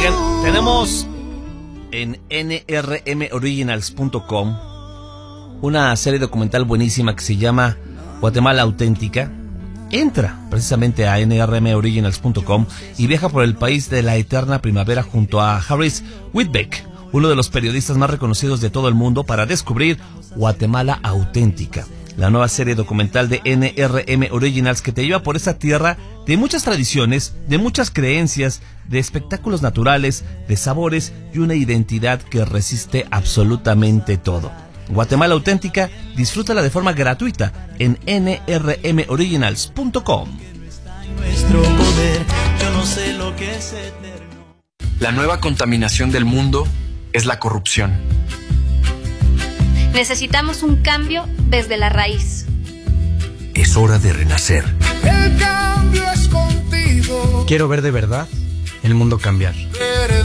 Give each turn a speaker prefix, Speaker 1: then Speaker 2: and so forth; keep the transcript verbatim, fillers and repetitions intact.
Speaker 1: Oigan, tenemos en N R M originals punto com una serie documental buenísima que se llama Guatemala Auténtica. Entra precisamente a N R M originals punto com y viaja por el país de la eterna primavera junto a Harris Whitbeck, uno de los periodistas más reconocidos de todo el mundo, para descubrir Guatemala Auténtica, la nueva serie documental de N R M Originals que te lleva por esa tierra de muchas tradiciones, de muchas creencias, de espectáculos naturales, de sabores y una identidad que resiste absolutamente todo. Guatemala Auténtica, disfrútala de forma gratuita en N R M originals punto com.
Speaker 2: La nueva contaminación del mundo es la corrupción.
Speaker 3: Necesitamos un cambio desde la raíz.
Speaker 4: Es hora de renacer.
Speaker 5: El cambio es contigo.
Speaker 6: Quiero ver de verdad el mundo cambiar.